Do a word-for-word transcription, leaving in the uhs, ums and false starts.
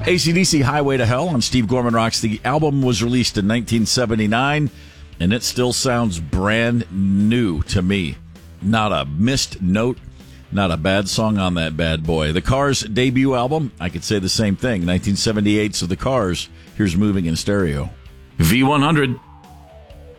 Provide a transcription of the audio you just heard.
A C D C Highway to Hell on Steve Gorman Rocks. The album was released in nineteen seventy-nine, and it still sounds brand new to me. Not a missed note, not a bad song on that bad boy. The Cars' debut album, I could say the same thing. nineteen seventy-eight, so The Cars. Here's Moving in Stereo. V one hundred.